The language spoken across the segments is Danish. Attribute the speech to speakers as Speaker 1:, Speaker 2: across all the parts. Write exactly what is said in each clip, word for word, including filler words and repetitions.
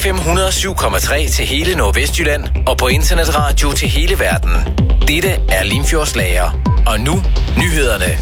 Speaker 1: F M et hundrede og syv komma tre til hele Nordvestjylland og på internetradio til hele verden. Dette er Limfjordslager. Og nu nyhederne.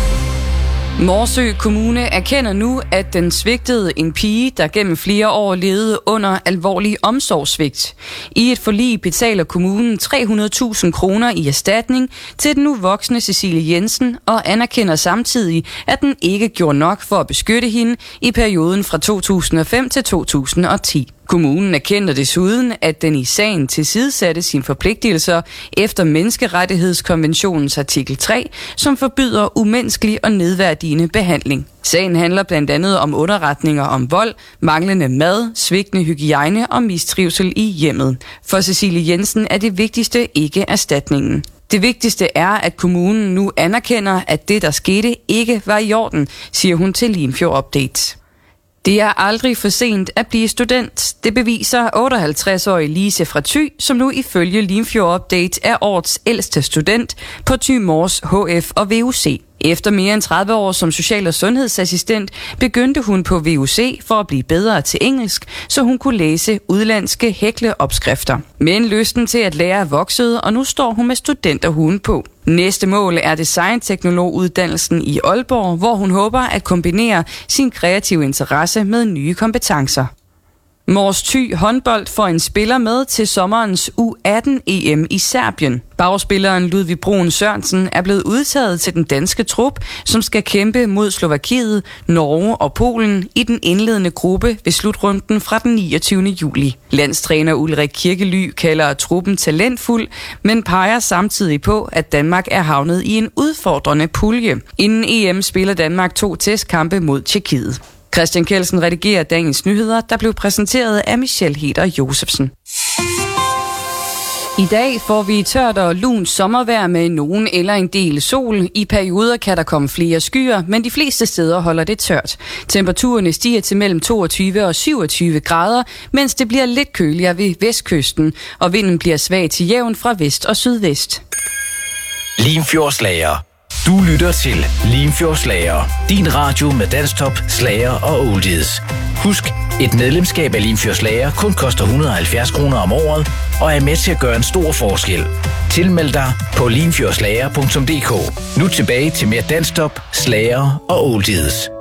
Speaker 2: Morsø Kommune erkender nu, at den svigtede en pige, der gennem flere år levede under alvorlig omsorgssvigt. I et forlig betaler kommunen tre hundrede tusind kroner i erstatning til den nu voksne Cecilie Jensen og anerkender samtidig, at den ikke gjorde nok for at beskytte hende i perioden fra to tusind og fem til to tusind og ti. Kommunen erkender desuden, at den i sagen tilsidesatte sine forpligtelser efter menneskerettighedskonventionens artikel tre, som forbyder umenneskelig og nedværdigende behandling. Sagen handler blandt andet om underretninger om vold, manglende mad, svigtende hygiejne og mistrivsel i hjemmet. For Cecilie Jensen er det vigtigste ikke erstatningen. Det vigtigste er, at kommunen nu anerkender, at det, der skete, ikke var i orden, siger hun til Limfjord Update. Det er aldrig for sent at blive student. Det beviser otteoghalvtreds-årige Lise fra Thy, som nu ifølge Limfjord Update er årets ældste student på Thy Mors H F og V U C. Efter mere end tredive år som social- og sundhedsassistent begyndte hun på V U C for at blive bedre til engelsk, så hun kunne læse udlandske hækleopskrifter. Men lysten til at lære voksede, og nu står hun med studenterhuen på. Næste mål er designteknologuddannelsen i Aalborg, hvor hun håber at kombinere sin kreative interesse med nye kompetencer. Mors Thy håndbold får en spiller med til sommerens U atten E M i Serbien. Bagspilleren Ludvig Brun Sørensen er blevet udtaget til den danske trup, som skal kæmpe mod Slovakiet, Norge og Polen i den indledende gruppe ved slutrunden fra den niogtyvende juli. Landstræner Ulrik Kirkely kalder truppen talentfuld, men peger samtidig på, at Danmark er havnet i en udfordrende pulje. Inden E M spiller Danmark to testkampe mod Tjekkiet. Christian Kjeldsen redigerer dagens nyheder, der blev præsenteret af Michelle Heder Josefsen. I dag får vi tørt og lunt sommervejr med nogen eller en del sol. I perioder kan der komme flere skyer, men de fleste steder holder det tørt. Temperaturerne stiger til mellem toogtyve og syvogtyve grader, mens det bliver lidt køligere ved vestkysten, og vinden bliver svag til jævn fra vest og sydvest.
Speaker 1: Limfjordslager. Du lytter til Limfjordslager. Din radio med danstop, slager og oldies. Husk, et medlemskab af Limfjordslager kun koster et hundrede og halvfjerds kroner om året og er med til at gøre en stor forskel. Tilmeld dig på limfjordslager punktum d k. Nu tilbage til mere danstop, slager og oldies.